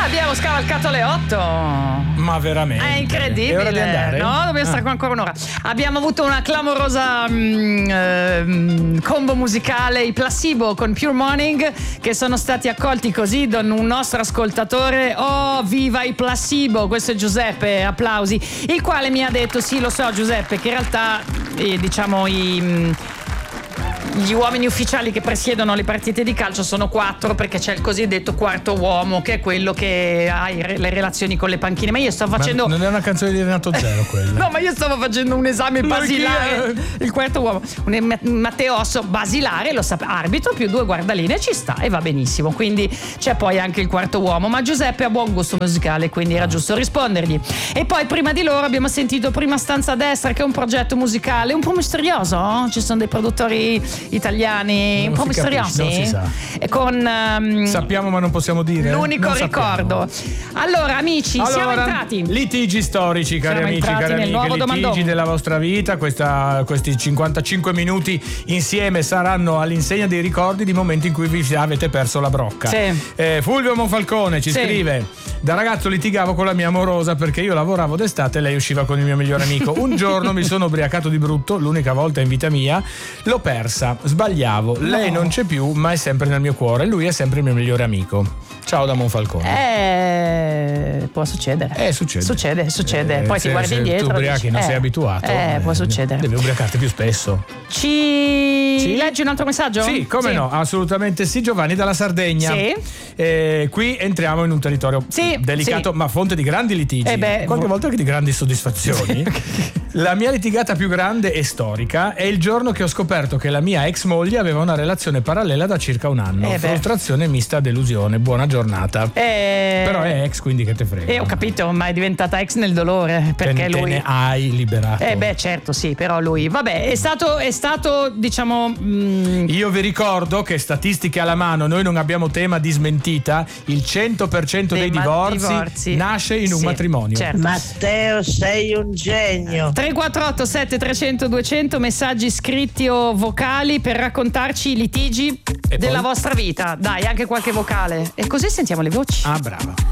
Abbiamo scavalcato le 8. Ma veramente? È incredibile. È ora di andare? No, dobbiamo stare qua ancora un'ora. Abbiamo avuto una clamorosa combo musicale, i Placebo con Pure Morning, che sono stati accolti così da un nostro ascoltatore. Oh, viva i Placebo! Questo è Giuseppe, applausi. Il quale mi ha detto: sì, lo so Giuseppe, che in realtà diciamo gli uomini ufficiali che presiedono le partite di calcio sono 4, perché c'è il cosiddetto quarto uomo, che è quello che ha le relazioni con le panchine. Ma io sto facendo. Ma non è una canzone di Renato Zero quella? No, ma io stavo facendo un esame basilare. Il quarto uomo, un Matteo Osso basilare, lo arbitro più 2 guardaline, ci sta e va benissimo. Quindi c'è poi anche il quarto uomo. Ma Giuseppe ha buon gusto musicale, quindi era giusto rispondergli. E poi prima di loro abbiamo sentito Prima Stanza a Destra, che è un progetto musicale un po' misterioso. Ci sono dei produttori italiani un po' misteriosi, non si sa. Con sappiamo ma non possiamo dire. L'unico ricordo. Allora amici, siamo entrati. Litigi storici, cari amici, cari amiche, litigi della vostra vita. Questi 55 minuti insieme saranno all'insegna dei ricordi di momenti in cui vi avete perso la brocca. Sì. Fulvio Monfalcone ci scrive: da ragazzo litigavo con la mia amorosa perché io lavoravo d'estate e lei usciva con il mio migliore amico. Un giorno mi sono ubriacato di brutto, l'unica volta in vita mia, l'ho persa, sbagliavo, lei non c'è più ma è sempre nel mio cuore, lui è sempre il mio migliore amico. Ciao da Monfalcone. Può succedere. Succede. Poi ti guardi indietro. Tu ubriachi, non sei abituato. Può succedere. Devi ubriacarti più spesso. Ci leggi un altro messaggio? Sì, come no, assolutamente sì. Giovanni dalla Sardegna. Sì. Qui entriamo in un territorio delicato, ma fonte di grandi litigi. Qualche volta anche di grandi soddisfazioni. La mia litigata più grande e storica è il giorno che ho scoperto che la mia ex moglie aveva una relazione parallela da circa un anno. Frustrazione mista a delusione. Buona giornata. Però è ex, quindi che te frega. Ho capito, ma è diventata ex nel dolore, perché te lui ne hai liberato. Certo, sì, però lui è stato diciamo Io vi ricordo che statistiche alla mano, noi non abbiamo tema di smentita, il 100% dei divorzi nasce in un matrimonio. Certo. Matteo, sei un genio. 348 7300 200 messaggi scritti o vocali per raccontarci i litigi della vostra vita. Dai, anche qualche vocale. E così sentiamo le voci. Ah, brava.